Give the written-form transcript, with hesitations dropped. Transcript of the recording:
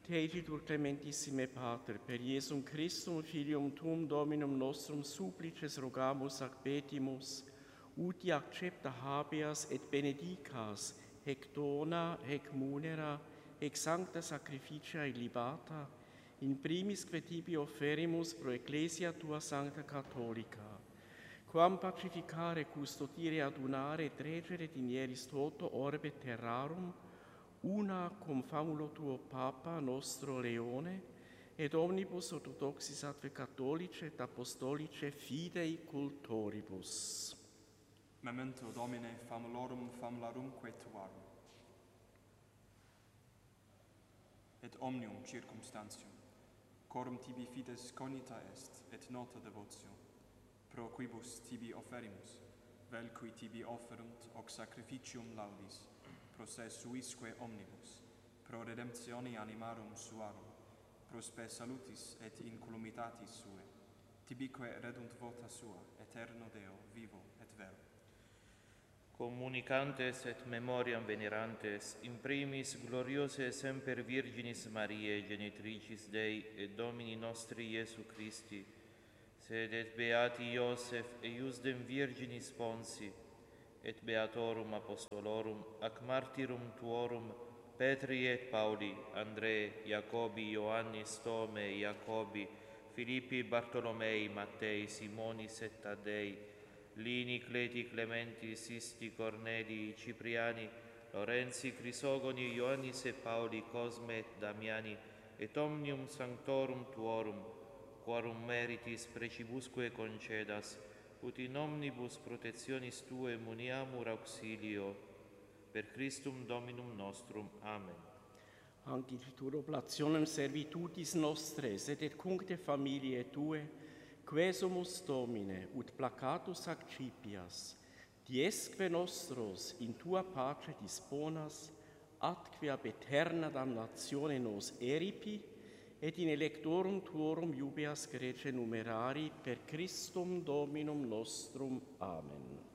Tegitur clementissime Pater, per Iesum Christum, Filium tuum Dominum nostrum, supplices rogamus ac petimus, uti accepta habeas et benedicas, hec dona, hec munera, hec sancta sacrificia libata, in primis que tibi offerimus pro Ecclesia tua sancta catholica, quam pacificare, custodire, adunare, et regere dinieris toto orbe terrarum, una cum famulo tuo Papa nostro Leone, et omnibus orthodoxis atque catholice et apostolice fidei cultoribus. Memento Domine famulorum famularumque tuarum, et omnium circumstantium, corum tibi fides cognita est, et nota devotio, pro quibus tibi offerimus, vel qui tibi offerunt hoc sacrificium laudis, pro se suisque omnibus, pro redemptione animarum suarum, pro spe salutis et incolumitatis sue, tibique redunt vota sua, eterno Deo, vivo et vero. Communicantes et memoriam venerantes, in primis gloriose semper Virginis Mariae, genitricis Dei et Domini nostri Iesu Christi, sed et beati Iosef et iusdem Virginis Ponsi, et beatorum apostolorum, ac martyrum tuorum, Petri et Pauli, Andrei, Jacobi, Ioannis, Tome, Jacobi, Filippi, Bartolomei, Mattei, Simonis et Taddei, Lini, Cleti, Clementi, Sisti, Corneli, Cipriani, Lorenzi, Crisogoni, Ioannis et Pauli, Cosme et Damiani, et omnium sanctorum tuorum, quorum meritis precibusque concedas, ut in omnibus protectionis Tuae muniamur auxilio, per Christum Dominum nostrum. Amen. Ancitur oblationem servitutis nostres, et cuncte familiae Tue, quesumus Domine, ut placatus accipias, diesque nostros in Tua pace disponas, atque ab aeterna damnatione nos eripi, et in electorum Tuorum iubeas grece numerari, per Christum Dominum nostrum. Amen.